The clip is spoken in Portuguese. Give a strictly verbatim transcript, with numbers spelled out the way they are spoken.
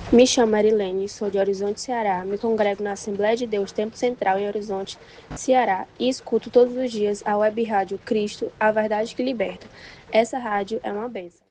Me chamo Marilene, sou de Horizonte, Ceará. Me congrego na Assembleia de Deus Tempo Central em Horizonte, Ceará, e escuto todos os dias a web rádio Cristo, a verdade que liberta. Essa rádio é uma bênção.